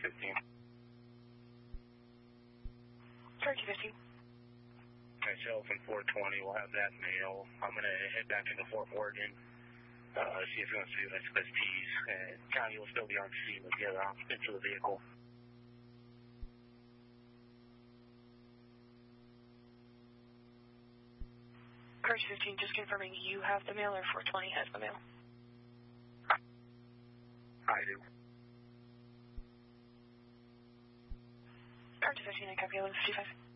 215. Sorry, 215. Okay, Shelton 420, we'll have that mail. I'm going to head back into Fort Morgan, see if he wants to do XPSTs, and County will still be on scene to get into the vehicle. Courage 15, just confirming you have the mail or 420 has the mail? I do. Courage 15, I copy 1155.